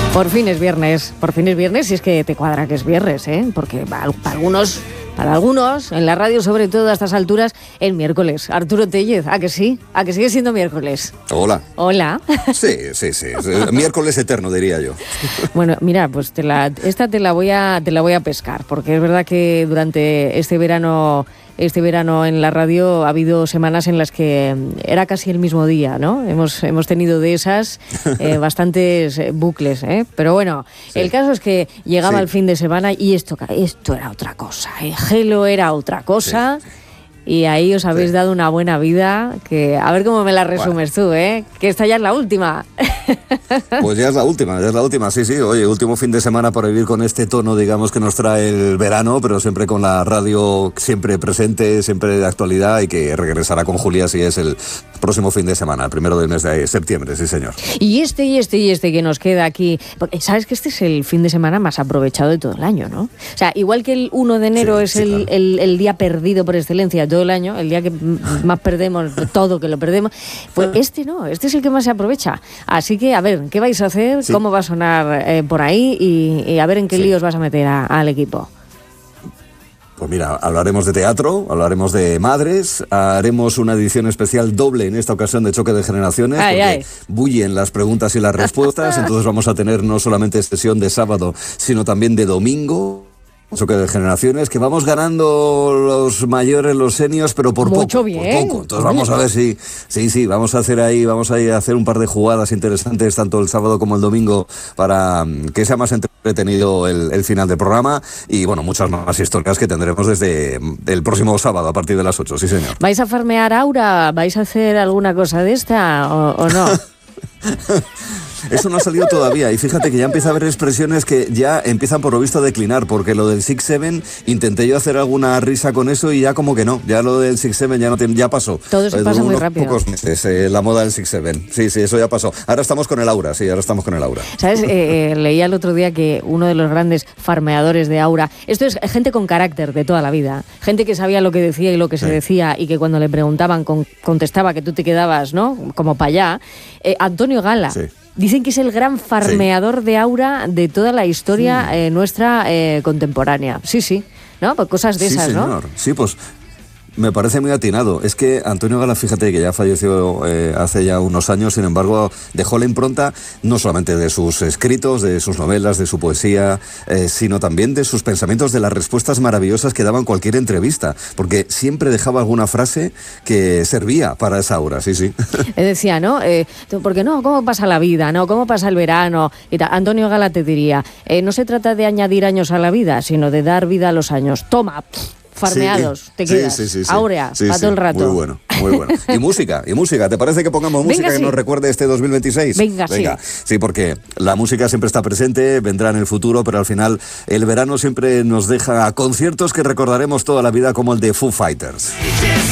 Por fin es viernes y es que te cuadra que es viernes, ¿eh? Porque para algunos, en la radio sobre todo a estas alturas, el miércoles. Arturo Tellez, ¿a que sí? ¿A que sigue siendo miércoles? Hola. Hola. Sí. Miércoles eterno, diría yo. Bueno, mira, pues te la voy a pescar, porque es verdad que durante este verano en la radio ha habido semanas en las que era casi el mismo día, ¿no? Hemos tenido de esas bastantes bucles, ¿eh? Pero bueno, sí. El caso es que llegaba el fin de semana y esto era otra cosa, ¿eh? Gelo era otra cosa. Sí. Y ahí os habéis dado una buena vida, que a ver cómo me la resumes tú, ¿eh? Que esta ya es la última. Pues ya es la última, sí. Oye, último fin de semana para vivir con este tono, digamos, que nos trae el verano, pero siempre con la radio siempre presente, siempre de actualidad, y que regresará con Julia si es el próximo fin de semana, el primero del mes de septiembre, sí señor. Y este que nos queda aquí, porque sabes que este es el fin de semana más aprovechado de todo el año, ¿no? O sea, igual que el 1 de enero es claro. el día perdido por excelencia de todo el año, el día que más perdemos, todo que lo perdemos, pues este es el que más se aprovecha. Así que, a ver, ¿qué vais a hacer? Sí. ¿Cómo va a sonar por ahí? Y a ver en qué líos vas a meter al equipo. Pues mira, hablaremos de teatro, hablaremos de madres, haremos una edición especial doble en esta ocasión de Choque de Generaciones, porque bullen las preguntas y las respuestas, entonces vamos a tener no solamente sesión de sábado, sino también de domingo. Choque de generaciones, que vamos ganando los mayores, los seniors, pero por poco. Entonces vamos a ver si vamos a hacer un par de jugadas interesantes tanto el sábado como el domingo para que sea más entretenido el final del programa, y bueno, muchas más historias que tendremos desde el próximo sábado a partir de las 8, sí señor. ¿Vais a farmear Aura? ¿Vais a hacer alguna cosa de esta o no? Eso no ha salido todavía, y fíjate que ya empieza a haber expresiones que ya empiezan por lo visto a declinar, porque lo del 6-7 intenté yo hacer alguna risa con eso y ya como que no, ya lo del 6-7 ya pasó. Todo se pasa muy rápido. Pocos meses, la moda del 6-7, sí, eso ya pasó. Ahora estamos con el Aura, ¿Sabes? Leía el otro día que uno de los grandes farmeadores de Aura, esto es gente con carácter de toda la vida, gente que sabía lo que decía y lo que se decía, y que cuando le preguntaban contestaba, que tú te quedabas, ¿no? Como para allá. Antonio Gala. Sí. Dicen que es el gran farmeador de Aura de toda la historia nuestra contemporánea. Sí, ¿no? Pues cosas de esas, señor. ¿No? Sí, pues me parece muy atinado. Es que Antonio Gala, fíjate que ya falleció hace ya unos años, sin embargo, dejó la impronta no solamente de sus escritos, de sus novelas, de su poesía, sino también de sus pensamientos, de las respuestas maravillosas que daba en cualquier entrevista, porque siempre dejaba alguna frase que servía para esa Aura, sí. Decía, ¿no? Porque no, ¿cómo pasa la vida? ¿No? ¿Cómo pasa el verano? Y tal. Antonio Gala te diría, no se trata de añadir años a la vida, sino de dar vida a los años. Toma, farmeados, te quedas. Sí. Áurea, para todo el rato. Muy bueno. Y música, ¿te parece que pongamos música que nos recuerde este 2026? Venga. Sí, porque la música siempre está presente, vendrá en el futuro, pero al final el verano siempre nos deja conciertos que recordaremos toda la vida, como el de Foo Fighters.